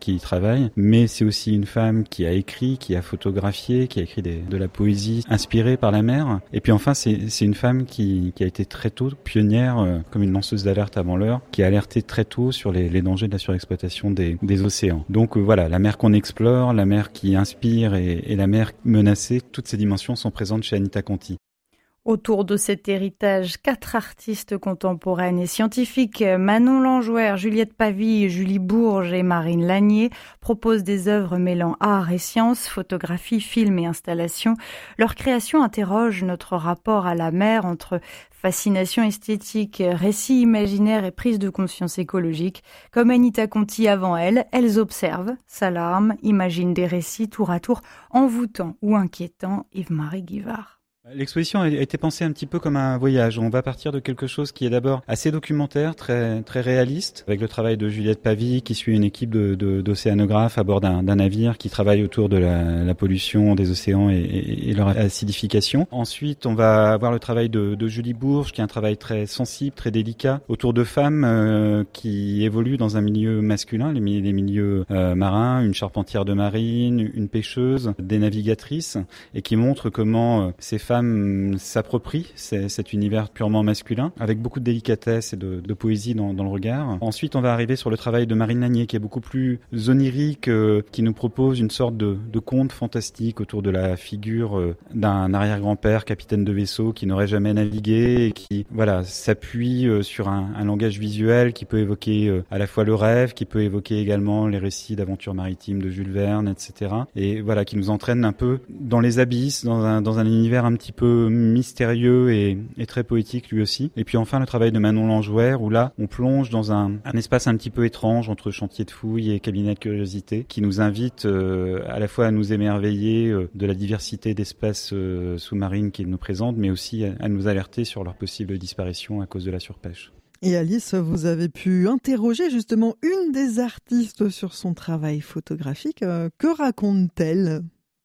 qui y travaillent, mais c'est aussi une femme qui a écrit, qui a photographié, qui a écrit de la poésie inspirée par la mer. Et puis enfin, c'est une femme qui a été très tôt pionnière, comme une lanceuse d'alerte avant l'heure, qui a alerté très tôt sur les dangers de la surexploitation des océans. Donc voilà, la mer qu'on explore, la mer qui inspire et la mer menacée, toutes ces dimensions sont présentes chez Anita Conti. Autour de cet héritage, 4 artistes contemporaines et scientifiques, Manon Langouer, Juliette Pavie, Julie Bourges et Marine Lanier, proposent des œuvres mêlant art et science, photographie, film et installation. Leur création interroge notre rapport à la mer entre fascination esthétique, récit imaginaire et prise de conscience écologique. Comme Anita Conti avant elle, elles observent, s'alarment, imaginent des récits tour à tour envoûtants ou inquiétants. Yves-Marie Guivard. L'exposition a été pensée un petit peu comme un voyage. On va partir de quelque chose qui est d'abord assez documentaire, très très réaliste, avec le travail de Juliette Pavie qui suit une équipe d'océanographes à bord d'un navire qui travaille autour de la pollution des océans et leur acidification. Ensuite, on va avoir le travail de Julie Bourges qui a un travail très sensible, très délicat, autour de femmes qui évoluent dans un milieu masculin, les milieux marins, une charpentière de marine, une pêcheuse, des navigatrices, et qui montrent comment ces femmes s'approprient cet univers purement masculin, avec beaucoup de délicatesse et de poésie dans le regard. Ensuite, on va arriver sur le travail de Marine Lanier, qui est beaucoup plus onirique, qui nous propose une sorte de conte fantastique autour de la figure d'un arrière-grand-père, capitaine de vaisseau, qui n'aurait jamais navigué, et qui s'appuie sur un langage visuel qui peut évoquer à la fois le rêve, qui peut évoquer également les récits d'aventures maritimes de Jules Verne, etc. Et voilà, qui nous entraîne un peu dans les abysses, dans un univers un petit peu mystérieux et très poétique lui aussi. Et puis enfin le travail de Manon Langouer, où là on plonge dans un espace un petit peu étrange entre chantier de fouilles et cabinet de curiosité, qui nous invite à la fois à nous émerveiller de la diversité d'espèces sous-marines qu'il nous présente, mais aussi à nous alerter sur leur possible disparition à cause de la surpêche. Et Alice, vous avez pu interroger justement une des artistes sur son travail photographique. Que raconte-t-elle ?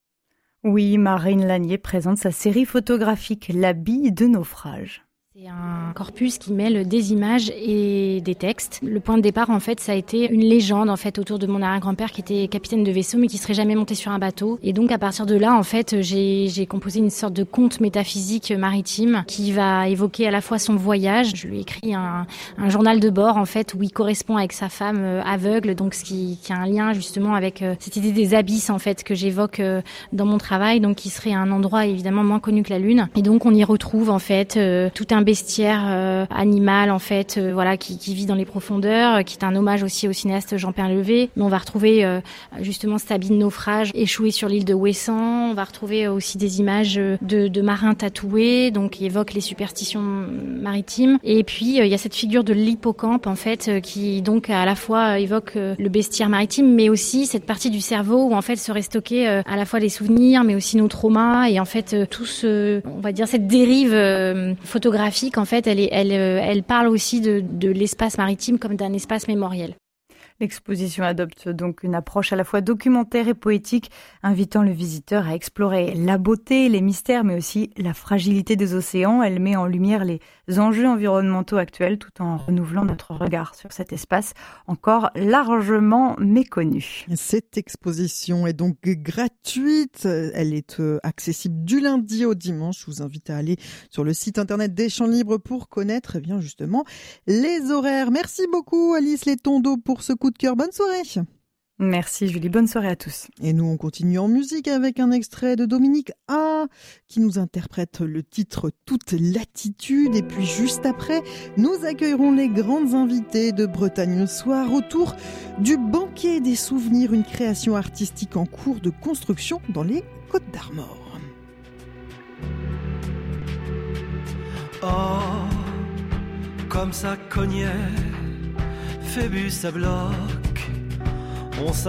Oui, Marine Lanier présente sa série photographique La bille de naufrage. C'est un corpus qui mêle des images et des textes. Le point de départ, en fait, ça a été une légende, en fait, autour de mon arrière-grand-père qui était capitaine de vaisseau, mais qui serait jamais monté sur un bateau. Et donc, à partir de là, en fait, j'ai composé une sorte de conte métaphysique maritime qui va évoquer à la fois son voyage. Je lui ai écrit un journal de bord, en fait, où il correspond avec sa femme aveugle, donc ce qui a un lien, justement, avec cette idée des abysses, en fait, que j'évoque dans mon travail, donc qui serait un endroit, évidemment, moins connu que la Lune. Et donc, on y retrouve, en fait, tout un bestiaire animal en fait qui vit dans les profondeurs, qui est un hommage aussi au cinéaste Jean Painlevé. Mais on va retrouver justement cette habit de naufrage échoué sur l'île de Ouessant. On va retrouver aussi des images de marins tatoués, donc qui évoquent les superstitions maritimes. Et puis il y a cette figure de l'hippocampe en fait qui donc à la fois évoque le bestiaire maritime, mais aussi cette partie du cerveau où en fait seraient stockés à la fois les souvenirs, mais aussi nos traumas et en fait on va dire cette dérive photographique. En fait, elle parle aussi de l'espace maritime comme d'un espace mémoriel. L'exposition adopte donc une approche à la fois documentaire et poétique, invitant le visiteur à explorer la beauté, les mystères, mais aussi la fragilité des océans. Elle met en lumière les enjeux environnementaux actuels tout en renouvelant notre regard sur cet espace encore largement méconnu. Cette exposition est donc gratuite. Elle est accessible du lundi au dimanche. Je vous invite à aller sur le site internet des Champs Libres pour connaître justement les horaires. Merci beaucoup Alice Letondo pour ce coup de cœur. Bonne soirée. Merci Julie, bonne soirée à tous. Et nous on continue en musique avec un extrait de Dominique A qui nous interprète le titre Toute latitude. Et puis juste après, nous accueillerons les grandes invitées de Bretagne Soir autour du banquet des souvenirs, une création artistique en cours de construction dans les Côtes d'Armor. Oh, comme ça cognait, Phébus à bloc, on